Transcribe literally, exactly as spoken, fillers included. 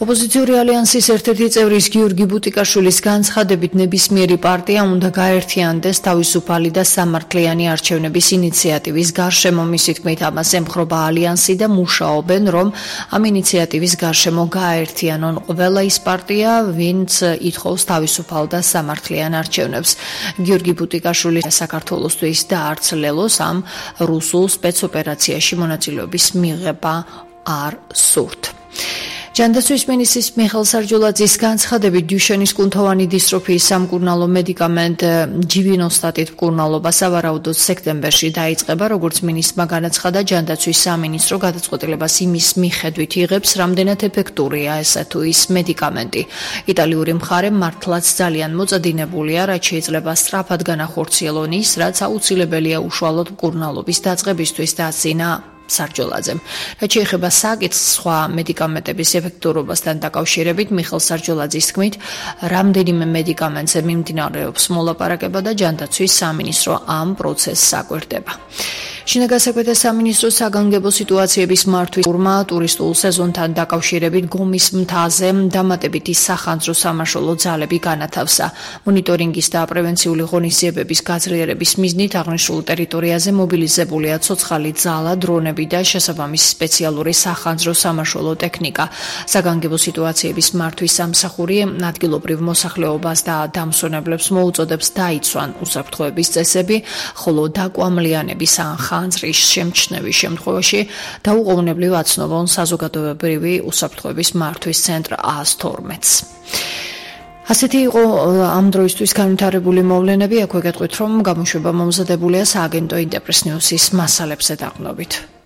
ოპოზიციური ალიანსის ერთ-ერთი წევრის გიორგი ბუტიკაშვილის განცხადებით ნებისმიერი პარტია უნდა გაერთიანდეს თავისუფალი და სამართლიანი არჩევნების ინიციატივის გარშემო. მისი თქმით, ამას ემხრობა ალიანსი და მუშაობენ, რომ ამ ინიციატივის გარშემო გააერთიანონ ყველა ის პარტია, ვინც ითხოვს თავისუფალ და სამართლიან არჩევნებს. გიორგი ბუტიკაშვილი საქართველოსთვის და არც ლელოს ამ რუსულ სპეცოპერაციაში მონაწილეობის მიღება არ სურთ. ჯანდაცვის მინისტრის მიხეილ სარჯულაძის განცხადებით, დუშენის კუნთოვანი დისტროფიის სამკურნალო მედიკამენტ ჯივინოსტატით მკურნალობა სავარაუდოდ სექტემბერში დაიწყება, როგორც მინისტრმა განაცხადა, ჯანდაცვის სამინისტრო გადაწყვეტილებას იმის მიხედვით იღებს, რამდენად ეფექტურია ესა თუ ის მედიკამენტი. იტალიური მხარე მართლაც ძალიან მოწადინებულია, რაც შეიძლება სწრაფად განახორციელონ ის, რაც აუცილებელია უშუალოდ მკურნალობის დაწყებისთვის და წინა სარჯულაძემ. რაც შეეხება საკითხს სხვა მედიკამენტების ეფექტურობასთან დაკავშირებით, მიხეილ სარჯულაძის თქმით, რამდენიმე მედიკამენტზე მიმდინარეობს მოლაპარაკება და ჯანდაცვის სამინისტრო ამ პროცესს აკვირდება. შინაგან საქმეთა სამინისტროს საგანგებო სიტუაციების მართვის ურმა ტურისტულ სეზონთან დაკავშირებით გომის მთაზე დამატებითი სახანძრო სამაშველო ძალები განათავსა. მონიტორინგის და პრევენციული ღონისძიებების გაძლიერების მიზნით აღნიშნულ ტერიტორიაზე მობილიზებულია ცოცხალი ძალა, დრონები და შესაბამისი სპეციალური სახანძრო სამაშველო ტექნიკა. საგანგებო სიტუაციების მართვის სამსახური ადგილობრივ მოსახლეობას და დამსვენებლებს მოუწოდებს დაიცვან უსაფრთხოების წესები, ხოლო დაკვამლიანების ან ხანძრის შემჩნევის შემთხვევაში დაუყოვნებლივ აცნობონ საზოგადოებრივი უსაფრთხოების მართვის ცენტრ ას თორმეტს. ასეთი იყო ამ დროისთვის განვითარებული მოვლენები. აქვე გეტყვით, რომ გამოშვება მომზადებულია სააგენტო ინტერპრეს ნიუსის მასალებზე დაყრდნობით.